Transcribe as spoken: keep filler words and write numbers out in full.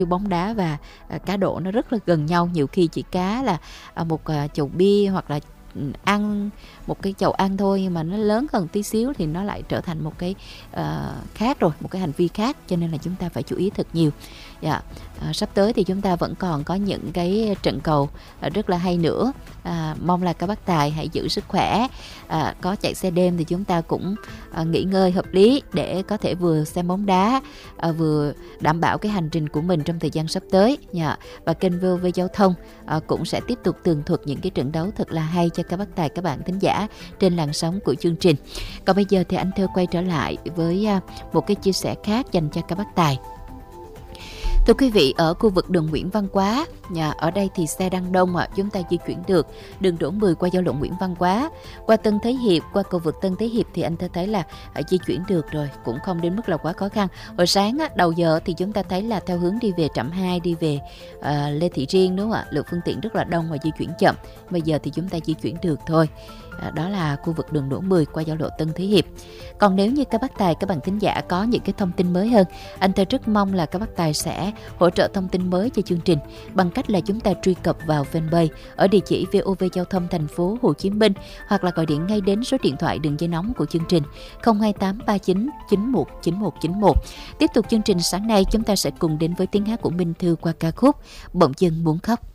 bóng đá và, à, cá độ nó rất là gần nhau, nhiều khi chỉ cá là, à, một, à, chầu bia hoặc là, ừm, ăn một cái chầu ăn thôi, nhưng mà nó lớn hơn tí xíu thì nó lại trở thành một cái, ờ, khác rồi, một cái hành vi khác, cho nên là chúng ta phải chú ý thật nhiều. Dạ, à, sắp tới thì chúng ta vẫn còn có những cái trận cầu, à, rất là hay nữa, à, mong là các bác tài hãy giữ sức khỏe, à, có chạy xe đêm thì chúng ta cũng, à, nghỉ ngơi hợp lý để có thể vừa xem bóng đá, à, vừa đảm bảo cái hành trình của mình trong thời gian sắp tới nha. Và kênh vê o vê Giao thông à, cũng sẽ tiếp tục tường thuật những cái trận đấu thật là hay cho các bác tài, các bạn thính giả trên làn sóng của chương trình. Còn bây giờ thì anh Thơ quay trở lại với à, một cái chia sẻ khác dành cho các bác tài. Thưa quý vị, ở khu vực đường Nguyễn Văn Quá, nhà ở đây thì xe đang đông ạ, à, chúng ta di chuyển được đường Đỗ mười qua giao lộ Nguyễn Văn Quá, qua Tân Thế Hiệp, qua cầu vượt Tân Thế Hiệp thì anh ta thấy là à, di chuyển được rồi, cũng không đến mức là quá khó khăn. Hồi sáng á, đầu giờ thì chúng ta thấy là theo hướng đi về Trạm hai, đi về à, Lê Thị Riêng đúng không ạ? Lượng phương tiện rất là đông và di chuyển chậm. Bây giờ thì chúng ta di chuyển được thôi. À, đó là khu vực đường Đỗ mười qua giao lộ Tân Thế Hiệp. Còn nếu như các bác tài, các bạn thính giả có những cái thông tin mới hơn, anh tôi rất mong là các bác tài sẽ hỗ trợ thông tin mới cho chương trình bằng cách là chúng ta truy cập vào fanpage ở địa chỉ vê o vê Giao thông thành phố Hồ Chí Minh, hoặc là gọi điện ngay đến số điện thoại đường dây nóng của chương trình không hai tám ba chín chín một chín một chín một. Tiếp tục chương trình sáng nay, chúng ta sẽ cùng đến với tiếng hát của Minh Thư qua ca khúc Bỗng dưng muốn khóc.